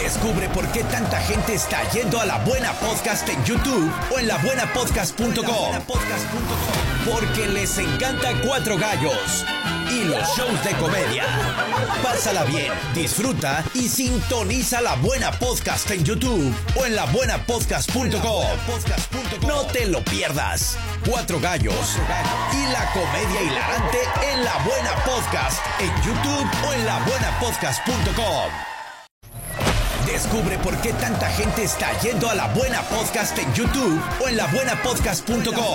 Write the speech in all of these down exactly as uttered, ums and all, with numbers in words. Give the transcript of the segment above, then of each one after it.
Descubre por qué tanta gente está yendo a La Buena Podcast en YouTube o en la buena podcast punto com. Porque les encanta Cuatro Gallos y los shows de comedia. Pásala bien, disfruta y sintoniza La Buena Podcast en YouTube o en la buena podcast punto com. No te lo pierdas. Cuatro Gallos y la comedia hilarante en La Buena Podcast en YouTube o en la buena podcast punto com. Descubre por qué tanta gente está yendo a La Buena Podcast en YouTube o en la buena podcast punto com.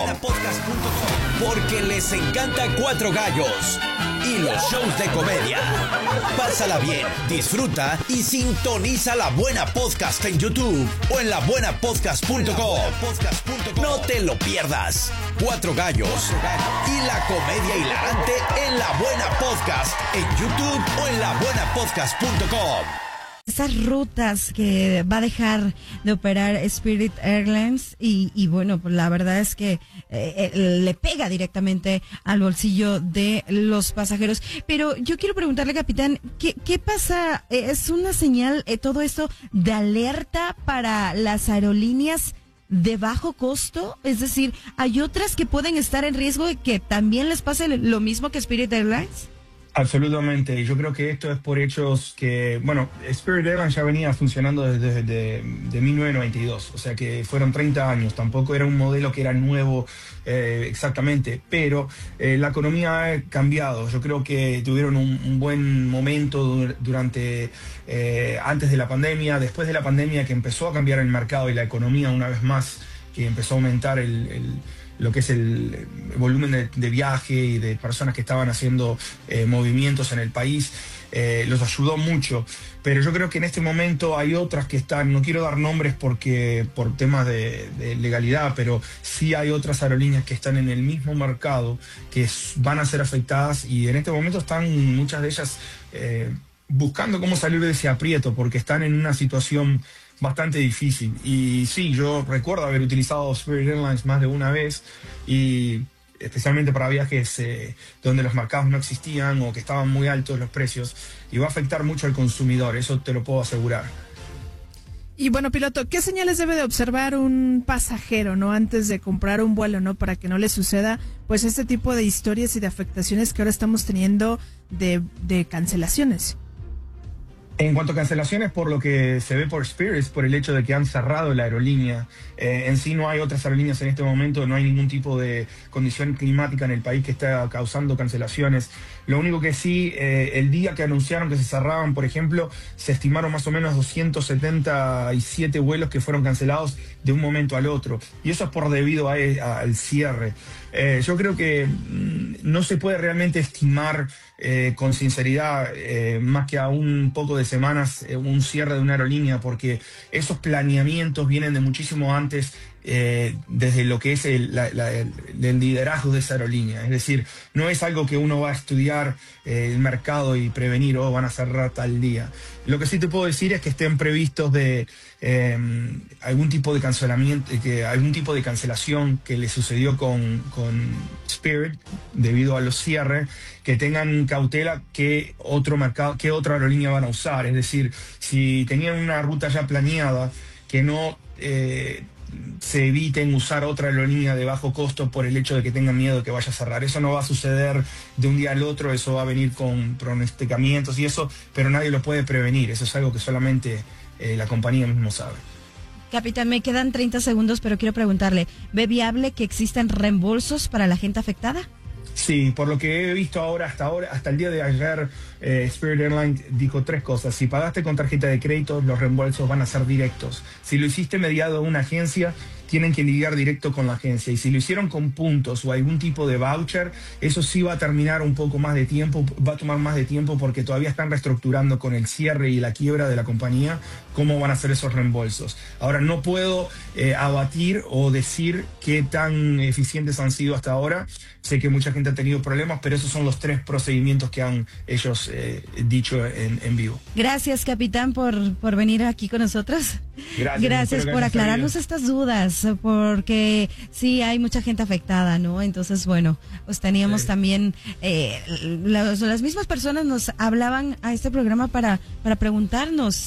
Porque les encanta Cuatro Gallos y los shows de comedia. Pásala bien, disfruta y sintoniza La Buena Podcast en YouTube o en la buena podcast punto com. No te lo pierdas. Cuatro Gallos y la comedia hilarante en La Buena Podcast en YouTube o en la buena podcast punto com. Esas rutas que va a dejar de operar Spirit Airlines y, y bueno, pues la verdad es que eh, le pega directamente al bolsillo de los pasajeros. Pero yo quiero preguntarle, capitán, ¿qué, qué pasa? ¿Es una señal eh, todo esto de alerta para las aerolíneas de bajo costo? Es decir, ¿hay otras que pueden estar en riesgo de que también les pase lo mismo que Spirit Airlines? Absolutamente. Yo creo que esto es por hechos que, bueno, Spirit Airlines ya venía funcionando desde de, de mil novecientos noventa y dos, o sea que fueron treinta años, tampoco era un modelo que era nuevo eh, exactamente, pero eh, la economía ha cambiado. Yo creo que tuvieron un, un buen momento durante, eh, antes de la pandemia, después de la pandemia que empezó a cambiar el mercado y la economía una vez más, que empezó a aumentar el... el lo que es el volumen de, de viaje y de personas que estaban haciendo eh, movimientos en el país, eh, los ayudó mucho. Pero yo creo que en este momento hay otras que están, no quiero dar nombres porque por temas de, de legalidad, pero sí hay otras aerolíneas que están en el mismo mercado que es, van a ser afectadas, y en este momento están muchas de ellas eh, buscando cómo salir de ese aprieto porque están en una situación bastante difícil. Y sí, yo recuerdo haber utilizado Spirit Airlines más de una vez, y especialmente para viajes eh, donde los mercados no existían o que estaban muy altos los precios, y va a afectar mucho al consumidor, eso te lo puedo asegurar. Y bueno, piloto, ¿qué señales debe de observar un pasajero, no, antes de comprar un vuelo, no, para que no le suceda pues este tipo de historias y de afectaciones que ahora estamos teniendo de, de cancelaciones? En cuanto a cancelaciones, por lo que se ve por Spirit, por el hecho de que han cerrado la aerolínea. Eh, en sí no hay otras aerolíneas en este momento, no hay ningún tipo de condición climática en el país que está causando cancelaciones. Lo único que sí, eh, el día que anunciaron que se cerraban, por ejemplo, se estimaron más o menos doscientos setenta y siete vuelos que fueron cancelados de un momento al otro. Y eso es por debido a, a, al cierre. Eh, yo creo que mmm, no se puede realmente estimar eh, con sinceridad, eh, más que a un poco de semanas, eh, un cierre de una aerolínea, porque esos planeamientos vienen de muchísimo antes, eh, desde lo que es el, la, la, el, el liderazgo de esa aerolínea. Es decir, no es algo que uno va a estudiar eh, el mercado y prevenir, o oh, van a cerrar tal día. Lo que sí te puedo decir es que estén previstos de eh, algún tipo de cancelamiento, que algún tipo de cancelación que le sucedió con, con Spirit debido a los cierres, que tengan cautela qué otro mercado, qué otra aerolínea van a usar. Es decir, si tenían una ruta ya planeada, que no eh, se eviten usar otra aerolínea de bajo costo por el hecho de que tengan miedo de que vaya a cerrar. Eso no va a suceder de un día al otro, eso va a venir con pronosticamientos y eso, pero nadie lo puede prevenir. Eso es algo que solamente eh, la compañía mismo sabe. Capitán, me quedan treinta segundos, pero quiero preguntarle, ¿ve viable que existan reembolsos para la gente afectada? Sí, por lo que he visto ahora, hasta ahora, hasta el día de ayer, eh, Spirit Airlines dijo tres cosas. Si pagaste con tarjeta de crédito, los reembolsos van a ser directos. Si lo hiciste mediado una agencia, tienen que lidiar directo con la agencia. Y si lo hicieron con puntos o algún tipo de voucher, eso sí va a terminar un poco más de tiempo, va a tomar más de tiempo porque todavía están reestructurando con el cierre y la quiebra de la compañía cómo van a hacer esos reembolsos. Ahora, no puedo eh, abatir o decir qué tan eficientes han sido hasta ahora. Sé que mucha gente ha tenido problemas, pero esos son los tres procedimientos que han ellos eh, dicho en, en vivo. Gracias, capitán, por, por venir aquí con nosotros. Gracias, Gracias por aclararnos estas dudas, porque sí hay mucha gente afectada, ¿no? Entonces, bueno, pues teníamos sí. también, eh, las, las mismas personas nos hablaban a este programa para, para preguntarnos